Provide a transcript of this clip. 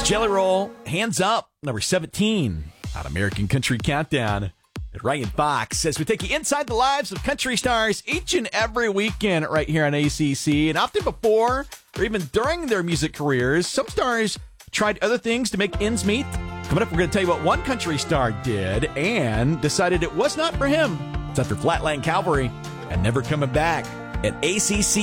Jelly Roll, Hands Up, number 17 on American Country Countdown. And Ryan Fox as we take you inside the lives of country stars each and every weekend right here on ACC. And often before or even during their music careers, some stars tried other things to make ends meet. Coming up, we're going to tell you what one country star did and decided it was not for him. It's after Flatland Cavalry and Never Coming Back at ACC